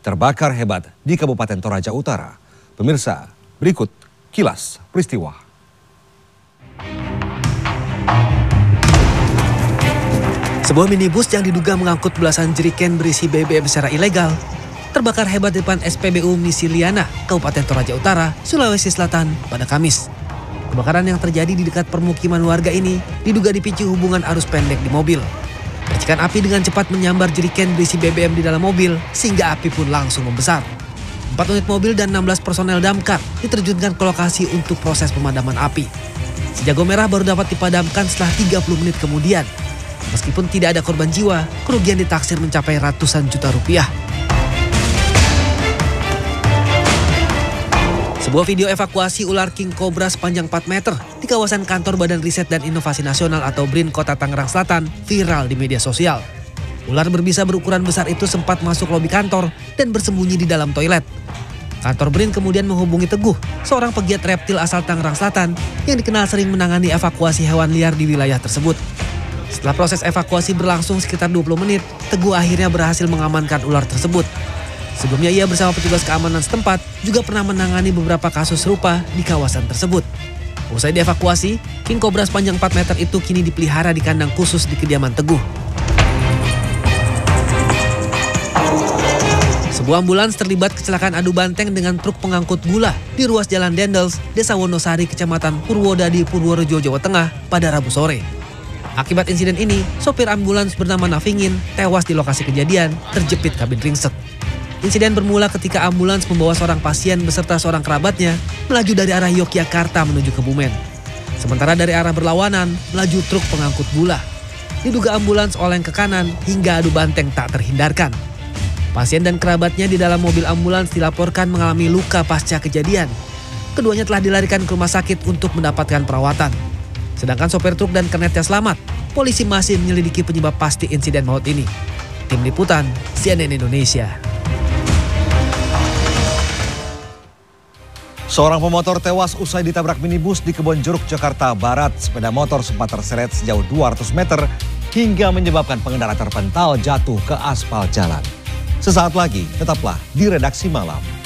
terbakar hebat di Kabupaten Toraja Utara. Pemirsa, berikut kilas peristiwa. Sebuah minibus yang diduga mengangkut belasan jerigen berisi BBM secara ilegal terbakar hebat di depan SPBU Misiliana, Kabupaten Toraja Utara, Sulawesi Selatan pada Kamis. Kebakaran yang terjadi di dekat permukiman warga ini diduga dipicu hubungan arus pendek di mobil. Percikan api dengan cepat menyambar jerigen berisi BBM di dalam mobil sehingga api pun langsung membesar. 4 unit mobil dan 16 personel damkar diterjunkan ke lokasi untuk proses pemadaman api. Sejago merah baru dapat dipadamkan setelah 30 menit kemudian. Meskipun tidak ada korban jiwa, kerugian ditaksir mencapai ratusan juta rupiah. Sebuah video evakuasi ular king cobra sepanjang 4 meter di kawasan kantor Badan Riset dan Inovasi Nasional atau BRIN Kota Tangerang Selatan viral di media sosial. Ular berbisa berukuran besar itu sempat masuk lobi kantor dan bersembunyi di dalam toilet. Kantor BRIN kemudian menghubungi Teguh, seorang pegiat reptil asal Tangerang Selatan yang dikenal sering menangani evakuasi hewan liar di wilayah tersebut. Setelah proses evakuasi berlangsung sekitar 20 menit, Teguh akhirnya berhasil mengamankan ular tersebut. Sebelumnya ia bersama petugas keamanan setempat juga pernah menangani beberapa kasus serupa di kawasan tersebut. Usai dievakuasi, king cobra sepanjang 4 meter itu kini dipelihara di kandang khusus di kediaman Teguh. Sebuah ambulans terlibat kecelakaan adu banteng dengan truk pengangkut gula di ruas Jalan Dendels, Desa Wonosari, Kecamatan Purwodadi, Purworejo, Jawa Tengah pada Rabu sore. Akibat insiden ini, sopir ambulans bernama Navingin tewas di lokasi kejadian terjepit kabin ringsek. Insiden bermula ketika ambulans membawa seorang pasien beserta seorang kerabatnya melaju dari arah Yogyakarta menuju Kebumen. Sementara dari arah berlawanan melaju truk pengangkut gula. Diduga ambulans oleng ke kanan hingga adu banteng tak terhindarkan. Pasien dan kerabatnya di dalam mobil ambulans dilaporkan mengalami luka pasca kejadian. Keduanya telah dilarikan ke rumah sakit untuk mendapatkan perawatan. Sedangkan sopir truk dan kernetnya selamat. Polisi masih menyelidiki penyebab pasti insiden maut ini. Tim Liputan, CNN Indonesia. Seorang pemotor tewas usai ditabrak minibus di Kebonjeruk, Jakarta Barat. Sepeda motor sempat terseret sejauh 200 meter hingga menyebabkan pengendara terpental jatuh ke aspal jalan. Sesaat lagi, tetaplah di Redaksi Malam.